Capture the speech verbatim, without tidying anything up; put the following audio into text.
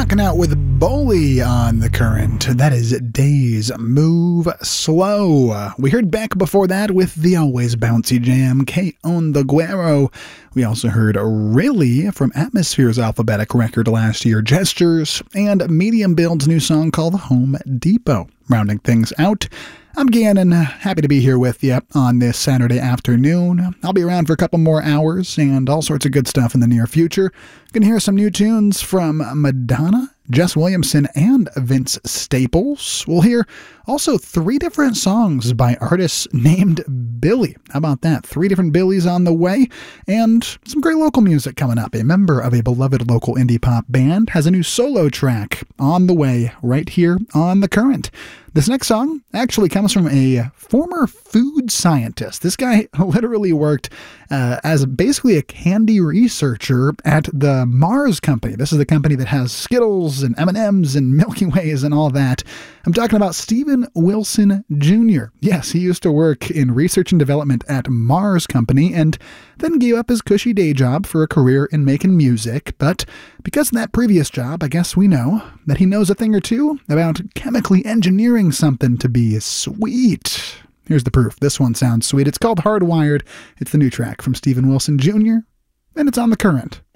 rocking out with Bolie on The Current. That is Days Move Slow. We heard Beck before that with the always bouncy jam, Que Onda Güero. We also heard Really from Atmosphere's alphabetic record last year, Gestures, and Medium Build's new song called Home Depot. Rounding things out, I'm Gannon, happy to be here with you on this Saturday afternoon. I'll be around for a couple more hours and all sorts of good stuff in the near future. You can hear some new tunes from Madonna, Jess Williamson, and Vince Staples. We'll hear also three different songs by artists named Billy. How about that? Three different Billies on the way, and some great local music coming up. A member of a beloved local indie pop band has a new solo track on the way right here on The Current. This next song actually comes from a former food scientist. This guy literally worked uh, as basically a candy researcher at the Mars Company. This is the company that has Skittles and M and M's and Milky Ways and all that. I'm talking about Steven Wilson Junior Yes, he used to work in research and development at Mars Company and then gave up his cushy day job for a career in making music. But because of that previous job, I guess we know that he knows a thing or two about chemically engineering something to be sweet. Here's the proof. This one sounds sweet. It's called Hardwired. It's the new track from Steven Wilson Junior, and it's on The Current.